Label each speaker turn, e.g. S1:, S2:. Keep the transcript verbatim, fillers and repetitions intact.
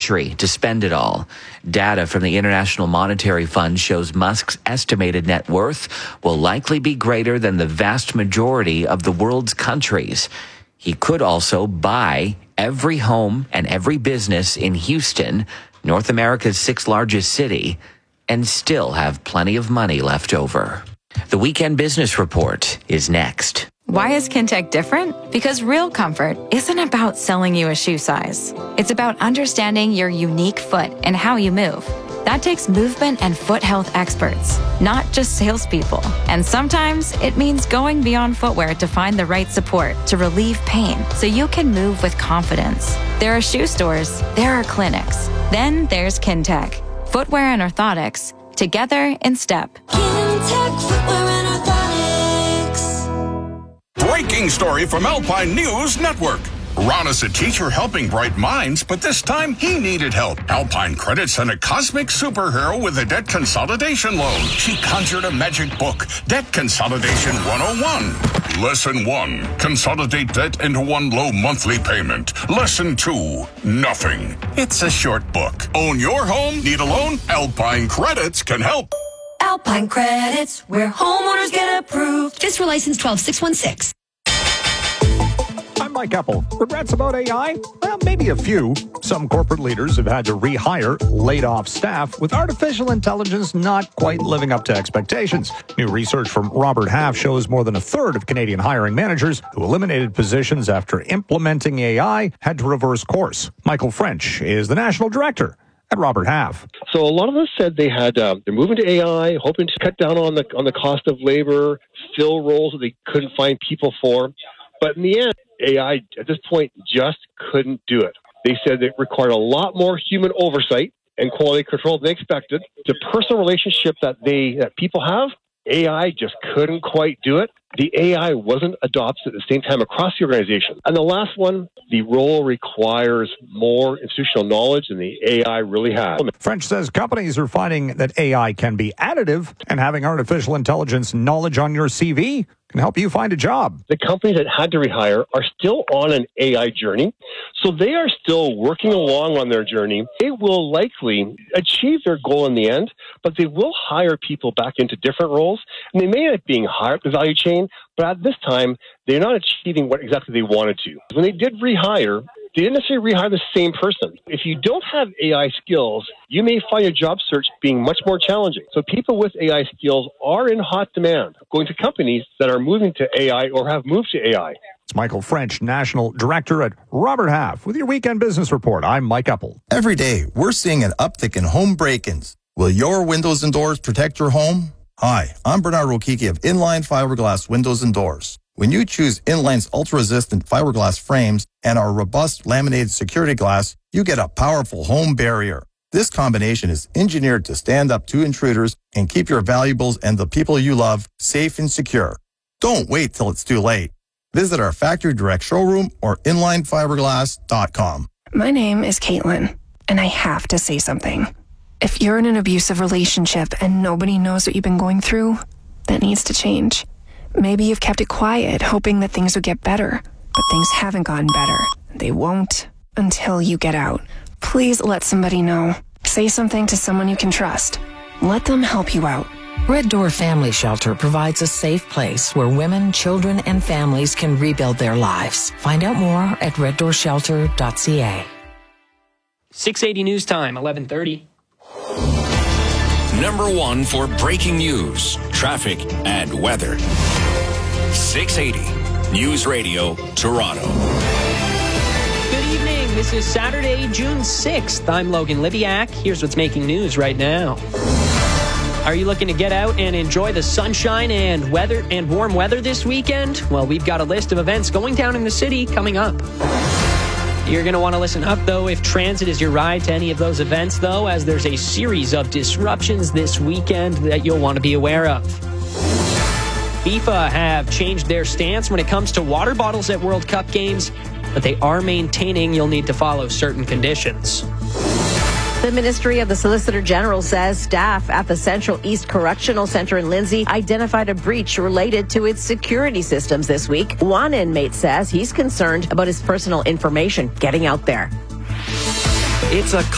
S1: century to spend it all. Data from the International Monetary Fund shows Musk's estimated net worth will likely be greater than the vast majority of the world's countries. He could also buy every home and every business in Houston, North America's sixth largest city, and still have plenty of money left over. The Weekend Business Report is next.
S2: Why is Kintec different? Because real comfort isn't about selling you a shoe size. It's about understanding your unique foot and how you move. That takes movement and foot health experts, not just salespeople. And sometimes it means going beyond footwear to find the right support to relieve pain so you can move with confidence. There are shoe stores, there are clinics. Then there's Kintec. Footwear and orthotics, together in step.
S3: Kintec Footwear and Orthotics.
S4: Breaking story from Alpine News Network. Ron is a teacher helping bright minds, but this time he needed help. Alpine Credit sent a cosmic superhero with a debt consolidation loan. She conjured a magic book, Debt Consolidation one oh one. Lesson one, consolidate debt into one low monthly payment. Lesson two, nothing. It's a short book. Own your home? Need a loan? Alpine Credits can help.
S3: Alpine Credits, where homeowners get approved. Just for license twelve six one six.
S5: I'm Mike Epple. Regrets about A I? Well, maybe a few. Some corporate leaders have had to rehire laid off staff with artificial intelligence not quite living up to expectations. New research from Robert Half shows more than a third of Canadian hiring managers who eliminated positions after implementing A I had to reverse course. Michael French is the national director at Robert Half.
S6: So a lot of us said they had um, they're moving to A I, hoping to cut down on the on the cost of labor, fill roles that they couldn't find people for. But in the end, A I, at this point, just couldn't do it. They said it required a lot more human oversight and quality control than they expected. The personal relationship that they that people have, A I just couldn't quite do it. The A I wasn't adopted at the same time across the organization. And the last one, the role requires more institutional knowledge than the A I really has.
S5: French says companies are finding that A I can be additive, and having artificial intelligence knowledge on your C V can help you find a job.
S6: The companies that had to rehire are still on an A I journey, so they are still working along on their journey. They will likely achieve their goal in the end, but they will hire people back into different roles, and they may end up being higher up the value chain, but at this time, they're not achieving what exactly they wanted to. When they did rehire, they didn't necessarily rehire the same person. If you don't have A I skills, you may find your job search being much more challenging. So people with A I skills are in hot demand, going to companies that are moving to A I or have moved to A I.
S5: It's Michael French, National Director at Robert Half. With your Weekend Business Report, I'm Mike Epple.
S7: Every day, we're seeing an uptick in home break-ins. Will your windows and doors protect your home? Hi, I'm Bernard Rokiki of Inline Fiberglass Windows and Doors. When you choose Inline's ultra-resistant fiberglass frames and our robust laminated security glass, you get a powerful home barrier. This combination is engineered to stand up to intruders and keep your valuables and the people you love safe and secure. Don't wait till it's too late. Visit our factory direct showroom or inline fiberglass dot com.
S8: My name is Caitlin, and I have to say something. If you're in an abusive relationship and nobody knows what you've been going through, that needs to change. Maybe you've kept it quiet, hoping that things would get better, but things haven't gotten better. They won't until you get out. Please let somebody know. Say something to someone you can trust. Let them help you out.
S9: Red Door Family Shelter provides a safe place where women, children, and families can rebuild their lives. Find out more at red door shelter dot c a.
S10: six eighty News Time, eleven thirty.
S4: Number one for breaking news, traffic, and weather. six eighty News Radio, Toronto.
S10: Good evening. This is Saturday, June sixth. I'm Logan Liviak. Here's what's making news right now. Are you looking to get out and enjoy the sunshine and weather and warm weather this weekend? Well, we've got a list of events going down in the city coming up. You're going to want to listen up, though, if transit is your ride to any of those events, though, as there's a series of disruptions this weekend that you'll want to be aware of. FIFA have changed their stance when it comes to water bottles at World Cup games, but they are maintaining you'll need to follow certain conditions.
S11: The Ministry of the Solicitor General says staff at the Central East Correctional Center in Lindsay identified a breach related to its security systems this week. One inmate says he's concerned about his personal information getting out there.
S10: It's a